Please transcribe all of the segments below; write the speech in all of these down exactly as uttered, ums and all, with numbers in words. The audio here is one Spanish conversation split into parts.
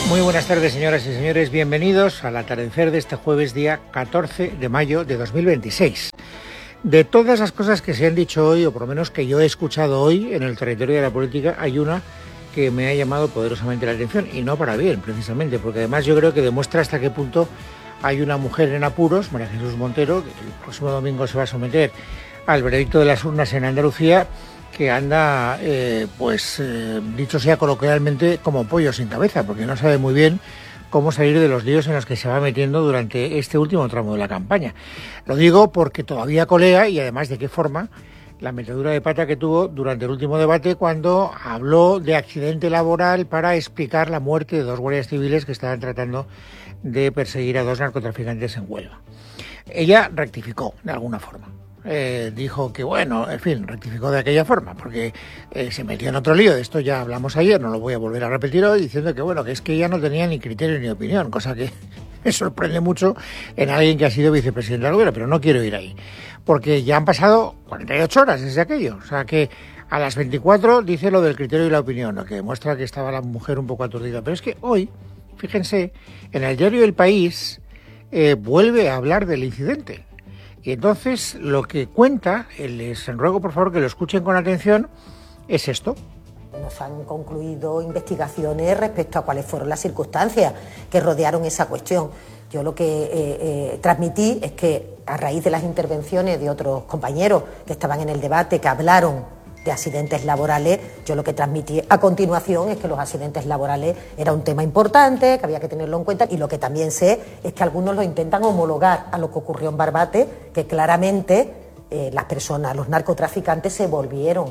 Muy buenas tardes, señoras y señores. Bienvenidos al atardecer de este jueves, día catorce de mayo de dos mil veintiséis. De todas las cosas que se han dicho hoy, o por lo menos que yo he escuchado hoy en el territorio de la política, hay una que me ha llamado poderosamente la atención, y no para bien, precisamente, porque además yo creo que demuestra hasta qué punto hay una mujer en apuros, María Jesús Montero, que el próximo domingo se va a someter al veredicto de las urnas en Andalucía, que anda, eh, pues, eh, dicho sea coloquialmente, como pollo sin cabeza, porque no sabe muy bien cómo salir de los líos en los que se va metiendo durante este último tramo de la campaña. Lo digo porque todavía colea, y además de qué forma, la metedura de pata que tuvo durante el último debate cuando habló de accidente laboral para explicar la muerte de dos guardias civiles que estaban tratando de perseguir a dos narcotraficantes en Huelva. Ella rectificó de alguna forma. Eh, dijo que, bueno, en fin, rectificó de aquella forma, porque eh, se metió en otro lío. De esto ya hablamos ayer, no lo voy a volver a repetir hoy, diciendo que, bueno, que es que ella no tenía ni criterio ni opinión, cosa que me sorprende mucho en alguien que ha sido vicepresidente del gobierno, pero no quiero ir ahí, porque ya han pasado cuarenta y ocho horas desde aquello, o sea que a las veinticuatro dice lo del criterio y la opinión, lo que demuestra que estaba la mujer un poco aturdida. Pero es que hoy, fíjense, en el diario El País eh, vuelve a hablar del incidente. Y entonces lo que cuenta, les ruego por favor que lo escuchen con atención, es esto. Nos han concluido investigaciones respecto a cuáles fueron las circunstancias que rodearon esa cuestión. Yo lo que eh, eh, transmití es que a raíz de las intervenciones de otros compañeros que estaban en el debate, que hablaron de accidentes laborales, yo lo que transmití a continuación es que los accidentes laborales era un tema importante, que había que tenerlo en cuenta, y lo que también sé es que algunos lo intentan homologar a lo que ocurrió en Barbate, que claramente eh, las personas, los narcotraficantes se volvieron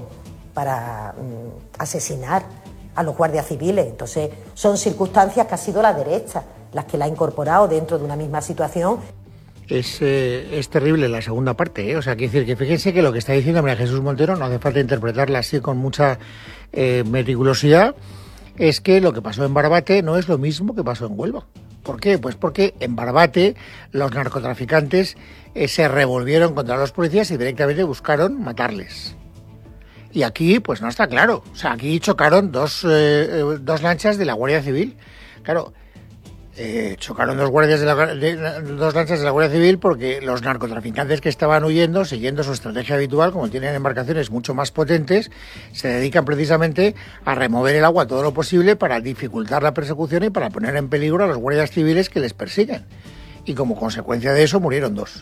para mm, asesinar a los guardias civiles. Entonces son circunstancias que ha sido la derecha las que la ha incorporado dentro de una misma situación. Es, eh, es terrible la segunda parte, ¿eh? O sea, quiere decir que fíjense que lo que está diciendo María Jesús Montero, no hace falta interpretarla así con mucha eh, meticulosidad, es que lo que pasó en Barbate no es lo mismo que pasó en Huelva. ¿Por qué? Pues porque en Barbate los narcotraficantes eh, se revolvieron contra los policías y directamente buscaron matarles. Y aquí, pues no está claro. O sea, aquí chocaron dos, eh, dos lanchas de la Guardia Civil. Claro, Eh, chocaron dos guardias de la, de, dos lanchas de la Guardia Civil porque los narcotraficantes que estaban huyendo, siguiendo su estrategia habitual, como tienen embarcaciones mucho más potentes, se dedican precisamente a remover el agua todo lo posible para dificultar la persecución y para poner en peligro a los guardias civiles que les persiguen. Y como consecuencia de eso murieron dos.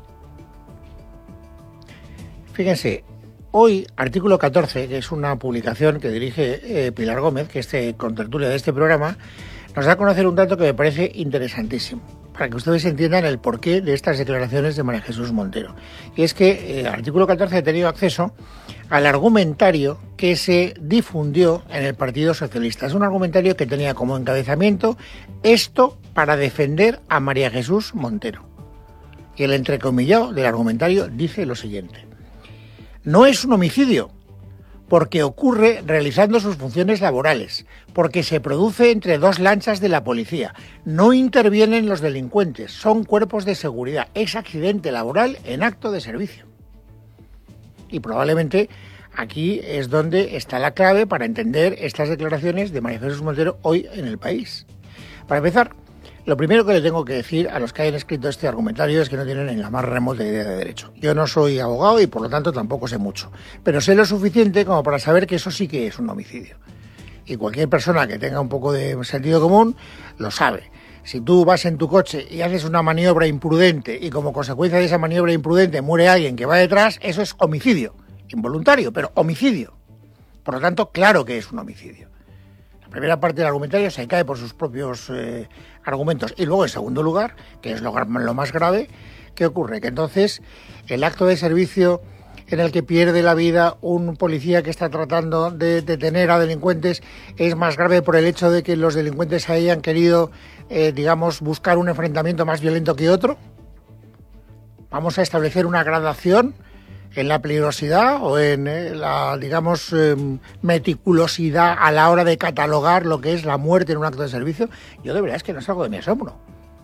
Fíjense, hoy, artículo catorce, que es una publicación que dirige eh, Pilar Gómez, que es eh, contertulia de este programa, nos da a conocer un dato que me parece interesantísimo, para que ustedes entiendan el porqué de estas declaraciones de María Jesús Montero. Y es que eh, el artículo catorce ha tenido acceso al argumentario que se difundió en el Partido Socialista. Es un argumentario que tenía como encabezamiento esto para defender a María Jesús Montero. Y el entrecomillado del argumentario dice lo siguiente: no es un homicidio, porque ocurre realizando sus funciones laborales, porque se produce entre dos lanchas de la policía, no intervienen los delincuentes, son cuerpos de seguridad, es accidente laboral en acto de servicio. Y probablemente aquí es donde está la clave para entender estas declaraciones de María Jesús Montero hoy en El País. Para empezar, lo primero que le tengo que decir a los que hayan escrito este argumentario es que no tienen ni la más remota idea de derecho. Yo no soy abogado y por lo tanto tampoco sé mucho, pero sé lo suficiente como para saber que eso sí que es un homicidio. Y cualquier persona que tenga un poco de sentido común lo sabe. Si tú vas en tu coche y haces una maniobra imprudente y como consecuencia de esa maniobra imprudente muere alguien que va detrás, eso es homicidio. Involuntario, pero homicidio. Por lo tanto, claro que es un homicidio. La primera parte del argumentario se cae por sus propios eh, argumentos. Y luego, en segundo lugar, que es lo, lo más grave, ¿qué ocurre? Que entonces el acto de servicio en el que pierde la vida un policía que está tratando de detener a delincuentes es más grave por el hecho de que los delincuentes hayan querido, eh, digamos, buscar un enfrentamiento más violento que otro. Vamos a establecer una gradación en la peligrosidad o en eh, la, digamos, eh, meticulosidad a la hora de catalogar lo que es la muerte en un acto de servicio. Yo de verdad es que no salgo de mi asombro.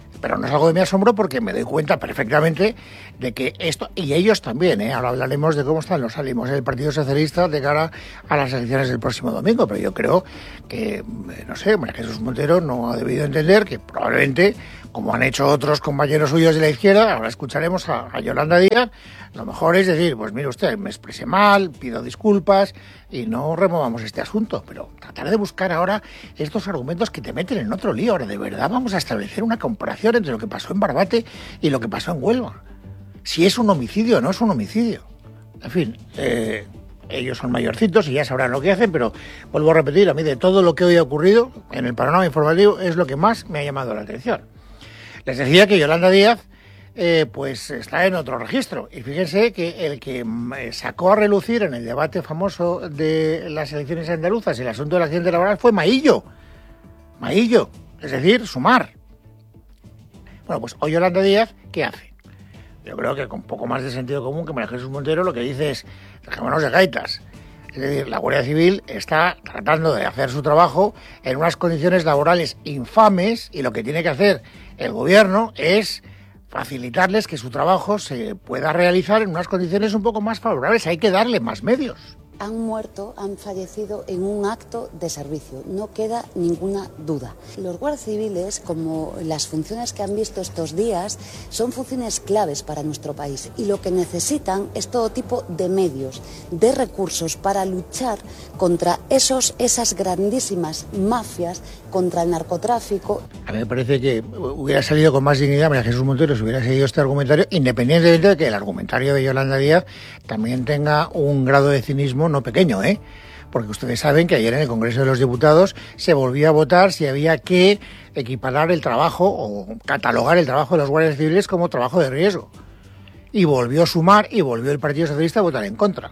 Pero no es algo de mi asombro porque me doy cuenta perfectamente de que esto, y ellos también, ¿eh? Ahora hablaremos de cómo están los ánimos del Partido Socialista de cara a las elecciones del próximo domingo, pero yo creo que, no sé, María Jesús Montero no ha debido entender que probablemente, como han hecho otros compañeros suyos de la izquierda, ahora escucharemos a, a Yolanda Díaz, lo mejor es decir, pues mire usted, me expresé mal, pido disculpas y no removamos este asunto, pero tratar de buscar ahora estos argumentos que te meten en otro lío. Ahora, de verdad vamos a establecer una comparación entre lo que pasó en Barbate y lo que pasó en Huelva. Si es un homicidio o no es un homicidio. En fin, eh, ellos son mayorcitos y ya sabrán lo que hacen, pero vuelvo a repetir, a mí de todo lo que hoy ha ocurrido en el panorama informativo es lo que más me ha llamado la atención. Les decía que Yolanda Díaz eh, pues está en otro registro. Y fíjense que el que sacó a relucir en el debate famoso de las elecciones andaluzas el asunto del accidente laboral fue Maillo. Maillo, es decir, Sumar. Bueno, pues hoy Yolanda Díaz, ¿qué hace? Yo creo que con poco más de sentido común que María Jesús Montero lo que dice es, dejémonos de gaitas. Es decir, la Guardia Civil está tratando de hacer su trabajo en unas condiciones laborales infames y lo que tiene que hacer el gobierno es facilitarles que su trabajo se pueda realizar en unas condiciones un poco más favorables. Hay que darle más medios. Han muerto, han fallecido en un acto de servicio, no queda ninguna duda. Los guardias civiles, como las funciones que han visto estos días, son funciones claves para nuestro país y lo que necesitan es todo tipo de medios, de recursos para luchar contra esos, esas grandísimas mafias, contra el narcotráfico. A mí me parece que hubiera salido con más dignidad María Jesús Montero si hubiera seguido este argumentario, independientemente de que el argumentario de Yolanda Díaz también tenga un grado de cinismo no pequeño, ¿eh? Porque ustedes saben que ayer en el Congreso de los Diputados se volvió a votar si había que equiparar el trabajo o catalogar el trabajo de los guardias civiles como trabajo de riesgo. Y volvió a Sumar y volvió el Partido Socialista a votar en contra.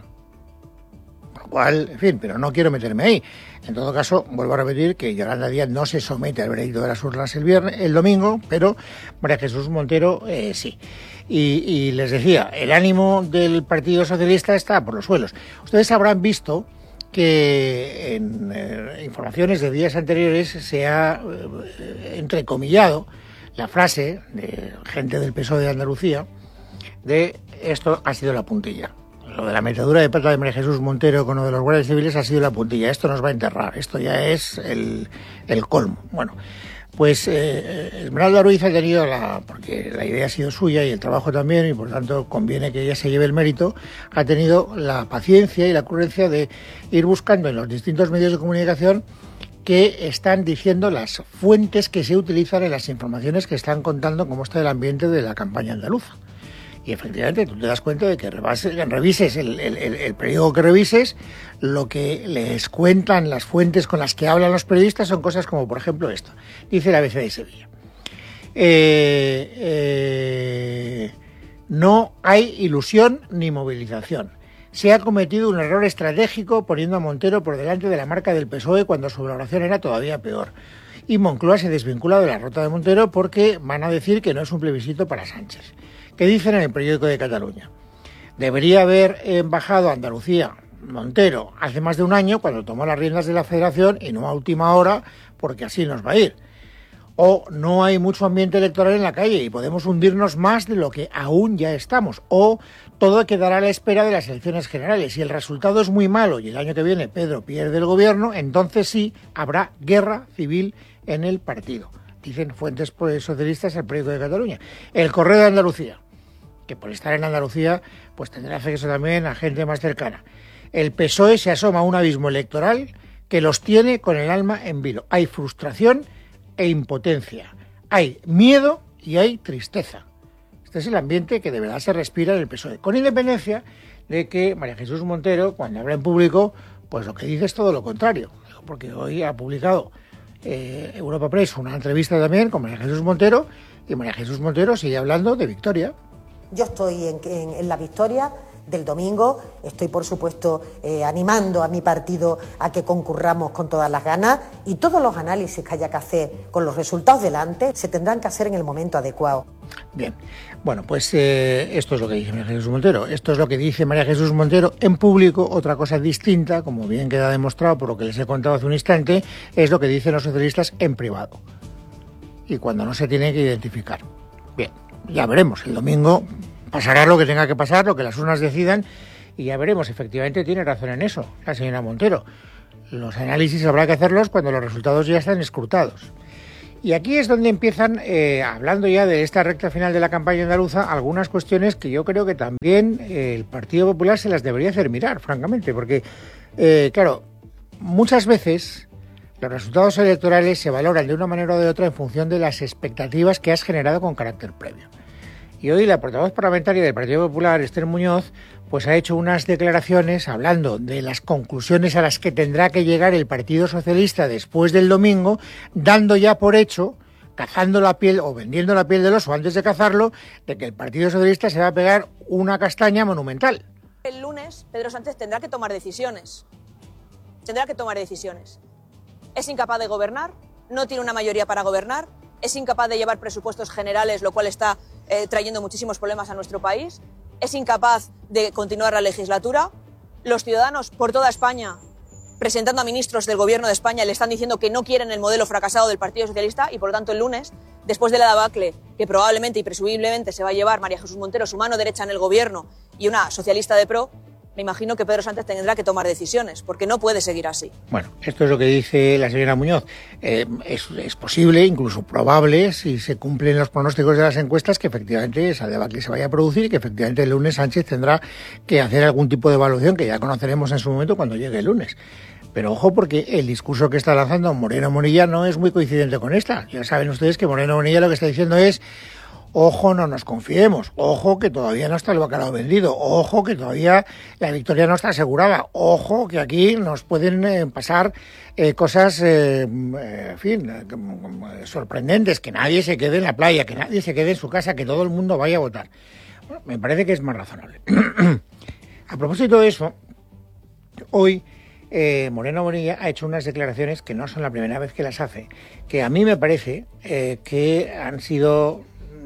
Con lo cual, en fin, pero no quiero meterme ahí. En todo caso, vuelvo a repetir que Yolanda Díaz no se somete al veredicto de las urnas el viernes, el domingo, pero María Jesús Montero eh, sí. Y, y les decía, el ánimo del Partido Socialista está por los suelos. Ustedes habrán visto que en eh, informaciones de días anteriores se ha eh, entrecomillado la frase de gente del P S O E de Andalucía de esto ha sido la puntilla. Lo de la metedura de pata de María Jesús Montero con lo de los guardias civiles ha sido la puntilla. Esto nos va a enterrar, esto ya es el, el colmo. Bueno, pues eh, Esmeralda Ruiz ha tenido la, porque la idea ha sido suya y el trabajo también, y por tanto conviene que ella se lleve el mérito, ha tenido la paciencia y la ocurrencia de ir buscando en los distintos medios de comunicación que están diciendo las fuentes que se utilizan en las informaciones que están contando cómo está el ambiente de la campaña andaluza. Y efectivamente tú te das cuenta de que revises el, el, el, el periódico que revises, lo que les cuentan las fuentes con las que hablan los periodistas son cosas como, por ejemplo, esto. Dice la A B C de Sevilla. Eh, eh, no hay ilusión ni movilización. Se ha cometido un error estratégico poniendo a Montero por delante de la marca del P S O E cuando su valoración era todavía peor. Y Moncloa se desvincula de la ruta de Montero porque van a decir que no es un plebiscito para Sánchez. ¿Qué dicen en el periódico de Cataluña? Debería haber bajado a Andalucía Montero hace más de un año cuando tomó las riendas de la Federación y no a última hora porque así nos va a ir. O no hay mucho ambiente electoral en la calle y podemos hundirnos más de lo que aún ya estamos. O todo quedará a la espera de las elecciones generales. Si el resultado es muy malo y el año que viene Pedro pierde el gobierno, entonces sí habrá guerra civil en el partido. Dicen fuentes socialistas al periódico de Cataluña. El Correo de Andalucía, que por estar en Andalucía pues tendrá acceso también a gente más cercana. El P S O E se asoma a un abismo electoral que los tiene con el alma en vilo. Hay frustración e impotencia, hay miedo y hay tristeza. Este es el ambiente que de verdad se respira en el P S O E, con independencia de que María Jesús Montero, cuando habla en público, pues lo que dice es todo lo contrario, porque hoy ha publicado eh, Europa Press una entrevista también con María Jesús Montero y María Jesús Montero sigue hablando de victoria. Yo estoy en, en, en la victoria del domingo, estoy por supuesto eh, animando a mi partido a que concurramos con todas las ganas y todos los análisis que haya que hacer con los resultados delante se tendrán que hacer en el momento adecuado. Bien, bueno, pues eh, esto es lo que dice María Jesús Montero, esto es lo que dice María Jesús Montero en público. Otra cosa distinta, como bien queda demostrado por lo que les he contado hace un instante, es lo que dicen los socialistas en privado. y cuando no se tiene que identificar. Bien, ya veremos. El domingo pasará lo que tenga que pasar, lo que las urnas decidan, y ya veremos. Efectivamente tiene razón en eso la señora Montero. Los análisis habrá que hacerlos cuando los resultados ya están escrutados. Y aquí es donde empiezan, eh, hablando ya de esta recta final de la campaña andaluza, algunas cuestiones que yo creo que también eh, el Partido Popular se las debería hacer mirar, francamente, porque, eh, claro, muchas veces los resultados electorales se valoran de una manera o de otra en función de las expectativas que has generado con carácter previo. Y hoy la portavoz parlamentaria del Partido Popular, Esther Muñoz, pues ha hecho unas declaraciones hablando de las conclusiones a las que tendrá que llegar el Partido Socialista después del domingo, dando ya por hecho, cazando la piel o vendiendo la piel del oso antes de cazarlo, de que el Partido Socialista se va a pegar una castaña monumental. El lunes Pedro Sánchez tendrá que tomar decisiones. Tendrá que tomar decisiones. Es incapaz de gobernar, no tiene una mayoría para gobernar, es incapaz de llevar presupuestos generales, lo cual está eh, trayendo muchísimos problemas a nuestro país. Es incapaz de continuar la legislatura. Los ciudadanos por toda España, presentando a ministros del Gobierno de España, le están diciendo que no quieren el modelo fracasado del Partido Socialista y, por lo tanto, el lunes, después de la debacle que probablemente y presumiblemente se va a llevar María Jesús Montero, su mano derecha en el Gobierno, y una socialista de pro, me imagino que Pedro Sánchez tendrá que tomar decisiones, porque no puede seguir así. Bueno, esto es lo que dice la señora Muñoz. Eh, es, es posible, incluso probable, si se cumplen los pronósticos de las encuestas, que efectivamente esa debacle se vaya a producir y que efectivamente el lunes Sánchez tendrá que hacer algún tipo de evaluación que ya conoceremos en su momento cuando llegue el lunes. Pero ojo, porque el discurso que está lanzando Moreno Bonilla no es muy coincidente con esta. Ya saben ustedes que Moreno Bonilla lo que está diciendo es: ojo, no nos confiemos, ojo que todavía no está el bacalao vendido, ojo que todavía la victoria no está asegurada, ojo que aquí nos pueden eh, pasar eh, cosas, eh, en fin, eh, sorprendentes, que nadie se quede en la playa, que nadie se quede en su casa, que todo el mundo vaya a votar. Bueno, me parece que es más razonable. A propósito de eso, hoy eh, Moreno Bonilla ha hecho unas declaraciones que no son la primera vez que las hace, que a mí me parece eh, que han sido,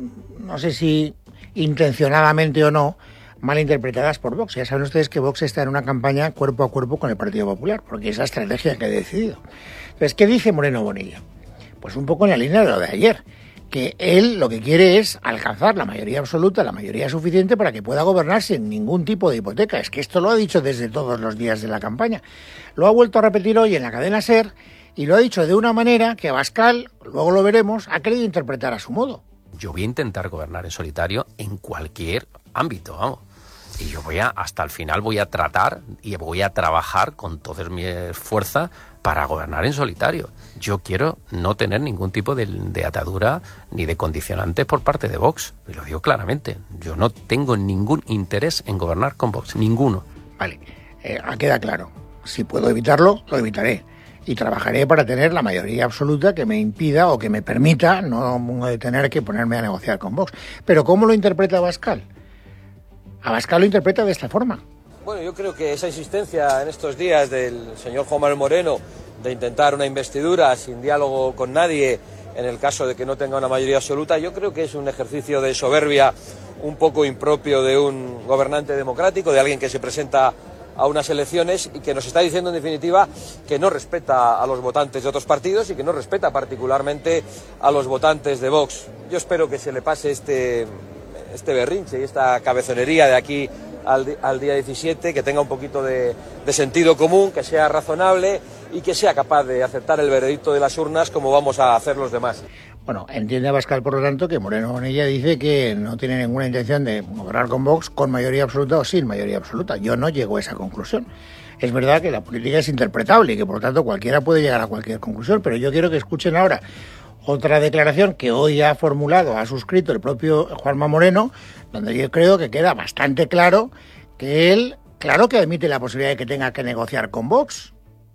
no sé si intencionadamente o no, mal interpretadas por Vox. Ya saben ustedes que Vox está en una campaña cuerpo a cuerpo con el Partido Popular, porque es la estrategia que ha decidido. Entonces, ¿qué dice Moreno Bonilla? Pues un poco en la línea de lo de ayer, que él lo que quiere es alcanzar la mayoría absoluta, la mayoría suficiente para que pueda gobernar sin ningún tipo de hipoteca. Es que esto lo ha dicho desde todos los días de la campaña. Lo ha vuelto a repetir hoy en la cadena SER y lo ha dicho de una manera que Abascal, luego lo veremos, ha querido interpretar a su modo. Yo voy a intentar gobernar en solitario en cualquier ámbito, vamos. Y yo voy a, hasta el final voy a tratar y voy a trabajar con toda mi fuerza para gobernar en solitario. Yo quiero no tener ningún tipo de, de atadura ni de condicionantes por parte de Vox. Y lo digo claramente. Yo no tengo ningún interés en gobernar con Vox, ninguno. Vale, eh, queda claro. Si puedo evitarlo, lo evitaré. Y trabajaré para tener la mayoría absoluta que me impida o que me permita no tener que ponerme a negociar con Vox. Pero ¿cómo lo interpreta Abascal? Abascal lo interpreta de esta forma. Bueno, yo creo que esa insistencia en estos días del señor Juan Manuel Moreno de intentar una investidura sin diálogo con nadie en el caso de que no tenga una mayoría absoluta, yo creo que es un ejercicio de soberbia un poco impropio de un gobernante democrático, de alguien que se presenta a unas elecciones y que nos está diciendo en definitiva que no respeta a los votantes de otros partidos y que no respeta particularmente a los votantes de Vox. Yo espero que se le pase este, este berrinche y esta cabezonería de aquí al, al día diecisiete, que tenga un poquito de, de sentido común, que sea razonable y que sea capaz de aceptar el veredicto de las urnas como vamos a hacer los demás. Bueno, entiende Abascal, por lo tanto, que Moreno Bonilla dice que no tiene ninguna intención de gobernar con Vox con mayoría absoluta o sin mayoría absoluta. Yo no llego a esa conclusión. Es verdad que la política es interpretable y que, por lo tanto, cualquiera puede llegar a cualquier conclusión, pero yo quiero que escuchen ahora otra declaración que hoy ha formulado, ha suscrito el propio Juanma Moreno, donde yo creo que queda bastante claro que él, claro que admite la posibilidad de que tenga que negociar con Vox.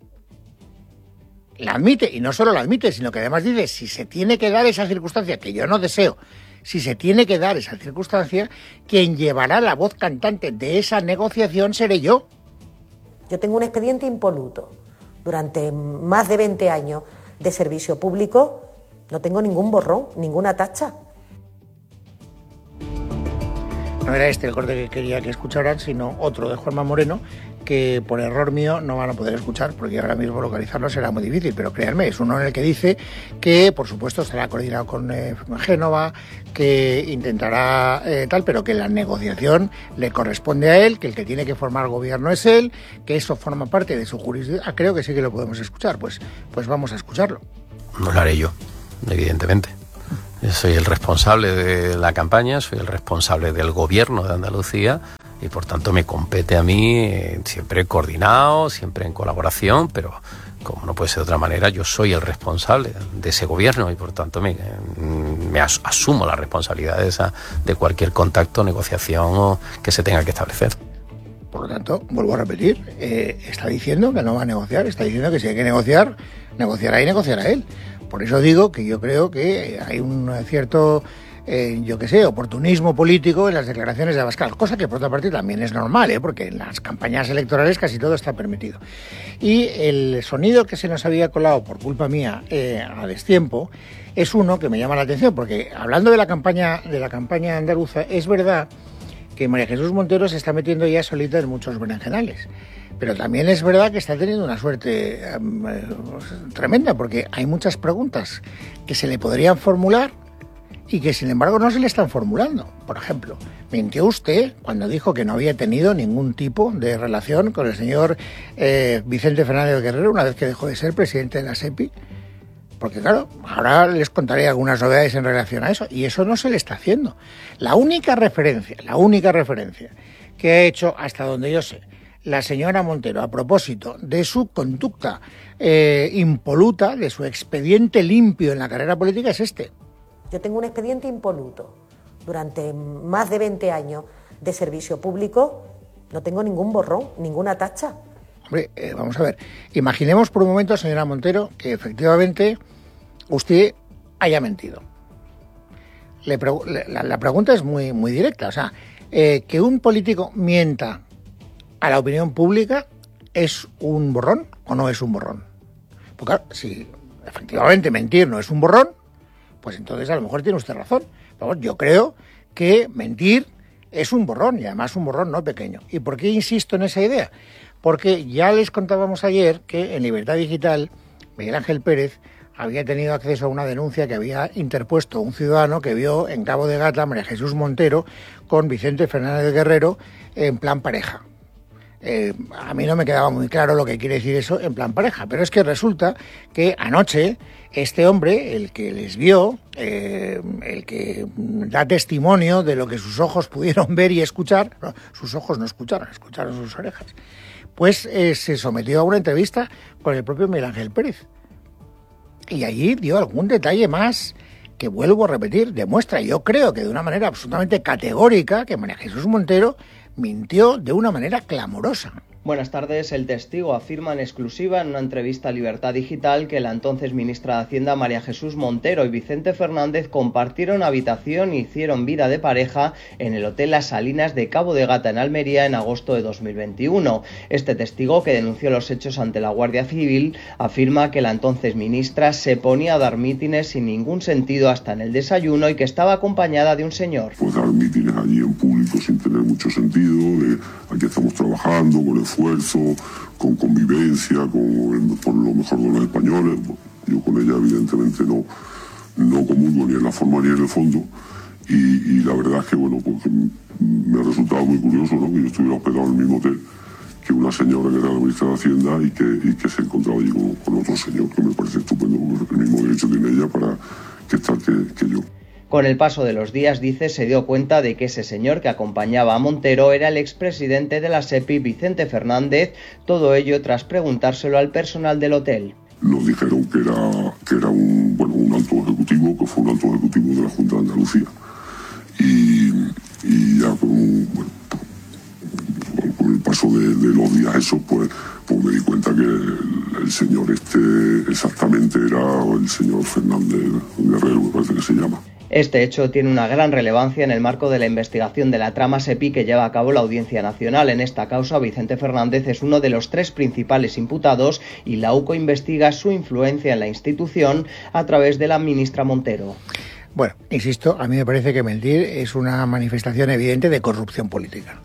La admite, y no solo la admite, sino que además dice, si se tiene que dar esa circunstancia, que yo no deseo, si se tiene que dar esa circunstancia, quien llevará la voz cantante de esa negociación seré yo. Yo tengo un expediente impoluto. Durante más de veinte años de servicio público no tengo ningún borrón, ninguna tacha. No era este el corte que quería que escucharan, sino otro de Juanma Moreno, que por error mío no van a poder escuchar, porque ahora mismo localizarlo será muy difícil, pero créanme, es uno en el que dice que, por supuesto, estará coordinado con eh, Génova, que intentará eh, tal, pero que la negociación le corresponde a él, que el que tiene que formar gobierno es él, que eso forma parte de su jurisdicción. Ah, creo que sí que lo podemos escuchar, pues, pues vamos a escucharlo. No lo haré yo, evidentemente. Yo soy el responsable de la campaña, soy el responsable del gobierno de Andalucía y por tanto me compete a mí eh, siempre coordinado, siempre en colaboración, pero como no puede ser de otra manera, yo soy el responsable de ese gobierno y por tanto me, me as, asumo la responsabilidad de, esa, de cualquier contacto, negociación o que se tenga que establecer. Por lo tanto, vuelvo a repetir, eh, está diciendo que no va a negociar, está diciendo que si hay que negociar, negociará y negociará él. Por eso digo que yo creo que hay un cierto, eh, yo qué sé, oportunismo político en las declaraciones de Abascal, cosa que por otra parte también es normal, ¿eh? Porque en las campañas electorales casi todo está permitido. Y el sonido que se nos había colado por culpa mía eh, a destiempo es uno que me llama la atención, porque hablando de la campaña, de la campaña andaluza, es verdad que María Jesús Montero se está metiendo ya solita en muchos berenjenales. Pero también es verdad que está teniendo una suerte eh, tremenda, porque hay muchas preguntas que se le podrían formular y que sin embargo no se le están formulando. Por ejemplo, mintió usted cuando dijo que no había tenido ningún tipo de relación con el señor eh, Vicente Fernández Guerrero una vez que dejó de ser presidente de la SEPI. Porque claro, ahora les contaré algunas novedades en relación a eso, y eso no se le está haciendo. La única referencia, la única referencia que ha hecho, hasta donde yo sé, la señora Montero a propósito de su conducta eh, impoluta, de su expediente limpio en la carrera política, es este. Yo tengo un expediente impoluto. Durante más de veinte años de servicio público no tengo ningún borrón, ninguna tacha. Hombre, eh, vamos a ver, imaginemos por un momento, señora Montero, que efectivamente usted haya mentido. Le pregu- la, la pregunta es muy, muy directa, o sea, eh, que un político mienta a la opinión pública, ¿es un borrón o no es un borrón? Porque claro, si efectivamente mentir no es un borrón, pues entonces a lo mejor tiene usted razón. Pero yo creo que mentir es un borrón, y además un borrón no pequeño. ¿Y por qué insisto en esa idea? Porque ya les contábamos ayer que en Libertad Digital, Miguel Ángel Pérez había tenido acceso a una denuncia que había interpuesto un ciudadano que vio en Cabo de Gata a María Jesús Montero con Vicente Fernández Guerrero en plan pareja. Eh, a mí no me quedaba muy claro lo que quiere decir eso en plan pareja, pero es que resulta que anoche este hombre, el que les vio, eh, el que da testimonio de lo que sus ojos pudieron ver y escuchar, no, sus ojos no escucharon, escucharon sus orejas, pues eh, se sometió a una entrevista con el propio Miguel Ángel Pérez. Y allí dio algún detalle más que, vuelvo a repetir, demuestra, yo creo que de una manera absolutamente categórica, que María Jesús Montero mintió de una manera clamorosa. Buenas tardes. El testigo afirma en exclusiva en una entrevista a Libertad Digital que la entonces ministra de Hacienda María Jesús Montero y Vicente Fernández compartieron habitación e hicieron vida de pareja en el Hotel Las Salinas de Cabo de Gata en Almería en agosto de dos mil veintiuno. Este testigo, que denunció los hechos ante la Guardia Civil, afirma que la entonces ministra se ponía a dar mítines sin ningún sentido hasta en el desayuno y que estaba acompañada de un señor. Pues dar mítines allí en público sin tener mucho sentido, de aquí estamos trabajando con el esfuerzo, con convivencia, con, por lo mejor de los españoles. Yo con ella evidentemente no, no comulgo ni en la forma ni en el fondo, y, y la verdad es que bueno, pues me ha resultado muy curioso, ¿no?, que yo estuviera hospedado en el mismo hotel que una señora que era la ministra de Hacienda y que, y que se encontraba allí con, con otro señor, que me parece estupendo, porque el mismo derecho tiene ella para que estar que, que yo. Con el paso de los días, dice, se dio cuenta de que ese señor que acompañaba a Montero era el expresidente de la SEPI, Vicente Fernández, todo ello tras preguntárselo al personal del hotel. Nos dijeron que era, que era un, bueno, un alto ejecutivo, que fue un alto ejecutivo de la Junta de Andalucía. Y, y ya con, bueno, con el paso de, de los días eso, pues, pues me di cuenta que el, el señor este exactamente era el señor Fernández Guerrero, me parece que se llama. Este hecho tiene una gran relevancia en el marco de la investigación de la trama SEPI que lleva a cabo la Audiencia Nacional. En esta causa, Vicente Fernández es uno de los tres principales imputados y la UCO investiga su influencia en la institución a través de la ministra Montero. Bueno, insisto, a mí me parece que mentir es una manifestación evidente de corrupción política.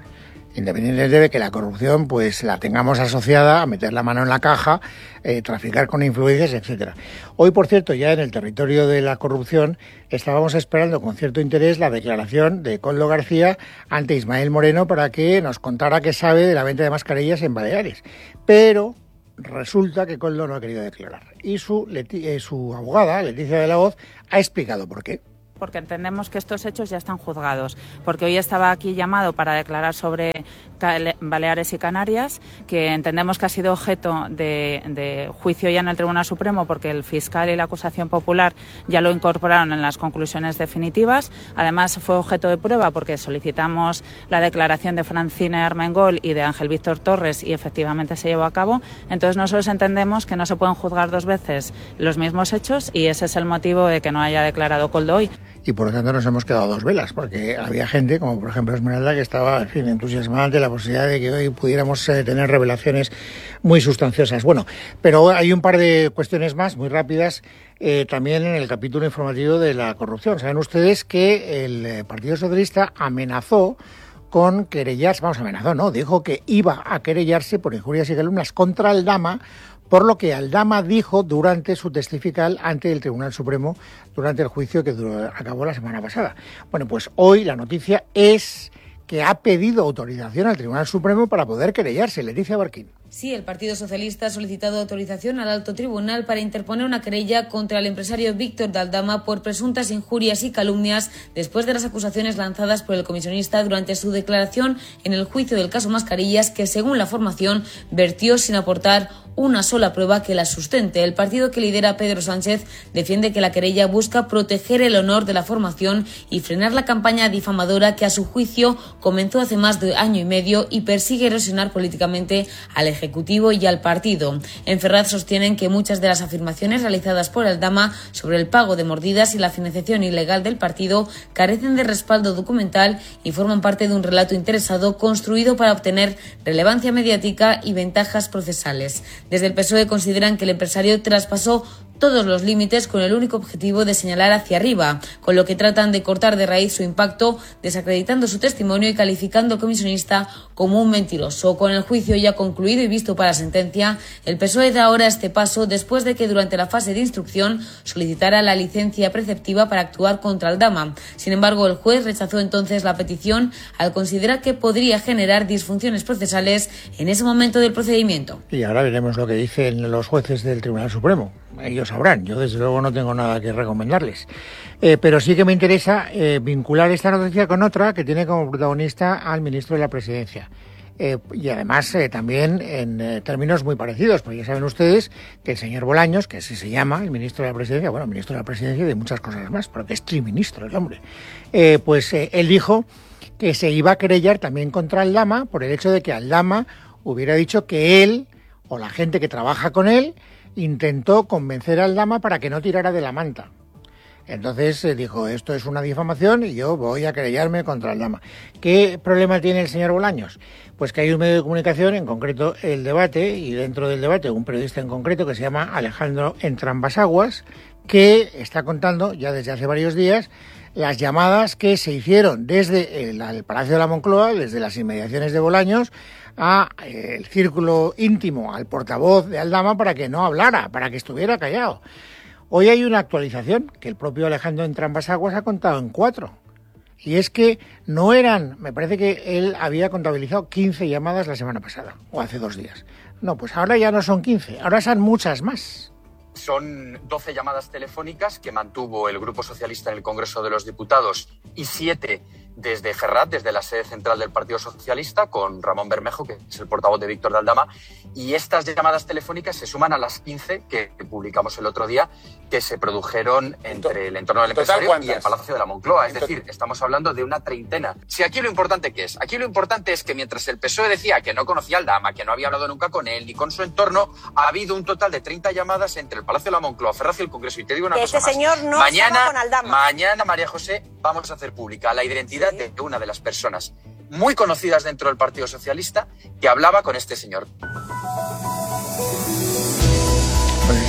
independientemente de que la corrupción pues la tengamos asociada a meter la mano en la caja, eh, traficar con influencias, etcétera. Hoy, por cierto, ya en el territorio de la corrupción estábamos esperando con cierto interés la declaración de Koldo García ante Ismael Moreno para que nos contara qué sabe de la venta de mascarillas en Baleares. Pero resulta que Koldo no ha querido declarar y su, Leti- eh, su abogada, Leticia de la Hoz, ha explicado por qué. Porque entendemos que estos hechos ya están juzgados, porque hoy estaba aquí llamado para declarar sobre Baleares y Canarias, que entendemos que ha sido objeto de, de juicio ya en el Tribunal Supremo, porque el fiscal y la acusación popular ya lo incorporaron en las conclusiones definitivas. Además fue objeto de prueba porque solicitamos la declaración de Francina Armengol y de Ángel Víctor Torres y efectivamente se llevó a cabo. Entonces nosotros entendemos que no se pueden juzgar dos veces los mismos hechos y ese es el motivo de que no haya declarado Koldo hoy. Y por lo tanto nos hemos quedado dos velas, porque había gente, como por ejemplo Esmeralda, que estaba en fin, entusiasmada ante la posibilidad de que hoy pudiéramos eh, tener revelaciones muy sustanciosas. Bueno, pero hay un par de cuestiones más, muy rápidas, eh, también en el capítulo informativo de la corrupción. Saben ustedes que el eh, Partido Socialista amenazó con querellarse, vamos, amenazó, no, dijo que iba a querellarse por injurias y calumnias contra Aldama, por lo que Aldama dijo durante su testifical ante el Tribunal Supremo durante el juicio que duró, acabó la semana pasada. Bueno, pues hoy la noticia es que ha pedido autorización al Tribunal Supremo para poder querellarse. Leticia Barquín. Sí, el Partido Socialista ha solicitado autorización al Alto Tribunal para interponer una querella contra el empresario Víctor de Aldama por presuntas injurias y calumnias después de las acusaciones lanzadas por el comisionista durante su declaración en el juicio del caso Mascarillas, que según la formación vertió sin aportar una sola prueba que la sustente. El partido que lidera Pedro Sánchez defiende que la querella busca proteger el honor de la formación y frenar la campaña difamadora que a su juicio comenzó hace más de año y medio y persigue erosionar políticamente al Ejecutivo y al partido. En Ferraz sostienen que muchas de las afirmaciones realizadas por Aldama sobre el pago de mordidas y la financiación ilegal del partido carecen de respaldo documental y forman parte de un relato interesado construido para obtener relevancia mediática y ventajas procesales. Desde el P S O E consideran que el empresario traspasó todos los límites con el único objetivo de señalar hacia arriba, con lo que tratan de cortar de raíz su impacto, desacreditando su testimonio y calificando al comisionista como un mentiroso. Con el juicio ya concluido y visto para sentencia, el P S O E da ahora este paso después de que durante la fase de instrucción solicitara la licencia preceptiva para actuar contra Aldama. Sin embargo, el juez rechazó entonces la petición al considerar que podría generar disfunciones procesales en ese momento del procedimiento. Y ahora veremos lo que dicen los jueces del Tribunal Supremo. Ellos sabrán, yo desde luego no tengo nada que recomendarles. Eh, pero sí que me interesa eh, vincular esta noticia con otra que tiene como protagonista al ministro de la Presidencia. Eh, y además eh, también en eh, términos muy parecidos, porque ya saben ustedes que el señor Bolaños, que así se llama, el ministro de la Presidencia, bueno, ministro de la Presidencia y de muchas cosas más, porque es triministro el hombre, eh, pues eh, él dijo que se iba a querellar también contra Aldama por el hecho de que Aldama hubiera dicho que él, o la gente que trabaja con él, intentó convencer a Aldama para que no tirara de la manta. Entonces eh, dijo, esto es una difamación y yo voy a querellarme contra Aldama. ¿Qué problema tiene el señor Bolaños? Pues que hay un medio de comunicación, en concreto El Debate, y dentro del Debate un periodista en concreto que se llama Alejandro Entrambas-Aguas, que está contando ya desde hace varios días las llamadas que se hicieron desde el, el Palacio de la Moncloa, desde las inmediaciones de Bolaños, a eh, el círculo íntimo, al portavoz de Aldama, para que no hablara, para que estuviera callado. Hoy hay una actualización que el propio Alejandro Entrambas-Aguas ha contado en cuatro. Y es que no eran, me parece que él había contabilizado quince llamadas la semana pasada, o hace dos días. No, pues ahora ya no son quince, ahora son muchas más. Son doce llamadas telefónicas que mantuvo el Grupo Socialista en el Congreso de los Diputados y siete desde Ferraz, desde la sede central del Partido Socialista, con Ramón Bermejo, que es el portavoz de Víctor de Aldama. Y estas llamadas telefónicas se suman a las quince que publicamos el otro día, que se produjeron entre el entorno del empresario y el Palacio de la Moncloa. Es decir, estamos hablando de una treintena. Si aquí lo importante ¿qué es? Aquí lo importante es que mientras el P S O E decía que no conocía a Aldama, que no había hablado nunca con él ni con su entorno, ha habido un total de treinta llamadas entre el Palacio de la Moncloa, Ferraz y el Congreso. Y te digo una que cosa este más. señor no mañana, estaba con Aldama. Mañana, María José, vamos a hacer pública la identidad sí. de una de las personas muy conocidas dentro del Partido Socialista que hablaba con este señor. Pues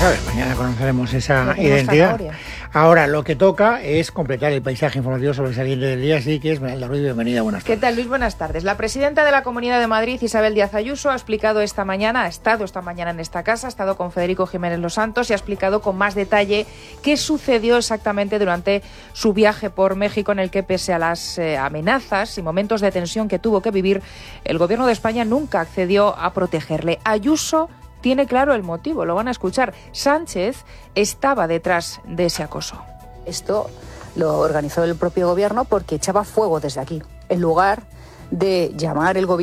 sabes, mañana conoceremos esa identidad. Ahora, lo que toca es completar el paisaje informativo sobresaliente del día, así que Esmeralda Ruiz, bienvenida, buenas tardes. ¿Qué tal, Luis? Buenas tardes. La presidenta de la Comunidad de Madrid, Isabel Díaz Ayuso, ha explicado esta mañana, ha estado esta mañana en esta casa, ha estado con Federico Jiménez Los Santos y ha explicado con más detalle qué sucedió exactamente durante su viaje por México, en el que, pese a las eh, amenazas y momentos de tensión que tuvo que vivir, el Gobierno de España nunca accedió a protegerle. Ayuso tiene claro el motivo, lo van a escuchar. Sánchez estaba detrás de ese acoso. Esto lo organizó el propio gobierno porque echaba fuego desde aquí, en lugar de llamar el gobierno